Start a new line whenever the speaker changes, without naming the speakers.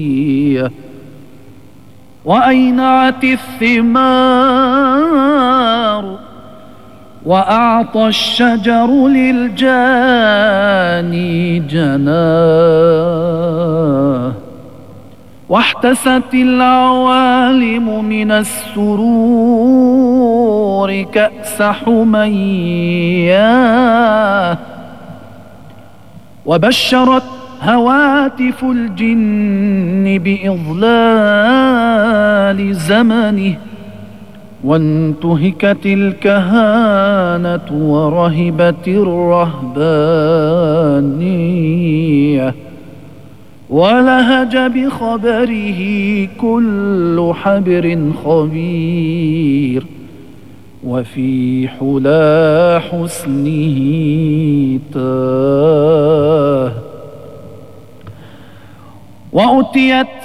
وأينعت الثمار وأعطى الشجر للجاني جناه واحتست العوالم من السرور كأس حمياه وبشرت هواتف الجن بإضلال زمنه وانتهكت الكهانة ورهبت الرهبانية ولهج بخبره كل حبر خبير وفي حلا حسنه تاه وأتيت